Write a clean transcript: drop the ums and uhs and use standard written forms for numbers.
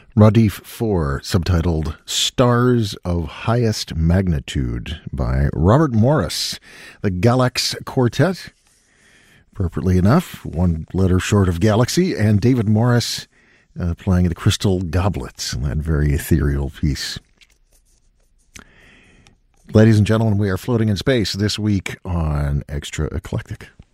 Radif 4, subtitled Stars of Highest Magnitude by Robert Morris, the Galax Quartet, appropriately enough, one letter short of Galaxy, and David Morris playing the Crystal Goblets in that very ethereal piece. Ladies and gentlemen, we are floating in space this week on Extra Eclectic.